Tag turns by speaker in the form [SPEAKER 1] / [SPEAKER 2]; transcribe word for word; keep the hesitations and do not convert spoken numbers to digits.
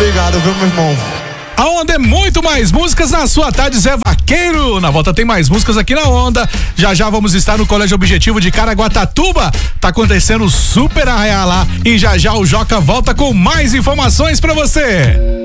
[SPEAKER 1] Obrigado, viu, meu irmão?
[SPEAKER 2] A Onda é muito mais músicas na sua tarde, Zé Vaqueiro. Na volta tem mais músicas aqui na Onda. Já já vamos estar no Colégio Objetivo de Caraguatatuba. Tá acontecendo o Super Arraiá lá. E já já o Joca volta com mais informações pra você.